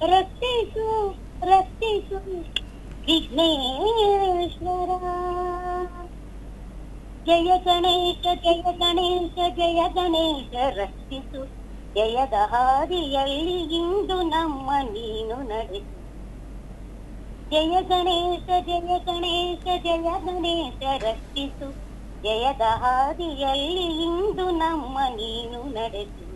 ರಕ್ಷಿಸು ರಕ್ಷಿಸು ವಿಘ್ನೇಶ್ವರ. ಜಯ ಗಣೇಶ ಜಯ ಗಣೇಶ ಜಯ ಗಣೇಶ ರಕ್ಷಿಸು. ಜಯದ ಹಾದಿಯಲ್ಲಿ ಇಂದು ನಮ್ಮ ನೀನು ನಡೆಸು. ಜಯ ಗಣೇಶ ಜಯ ಗಣೇಶ ಜಯ ಗಣೇಶ ರಕ್ಷಿಸು. ಜಯದ ಹಾದಿಯಲ್ಲಿ ಇಂದು ನಮ್ಮ ನೀನು ನಡೆಸು.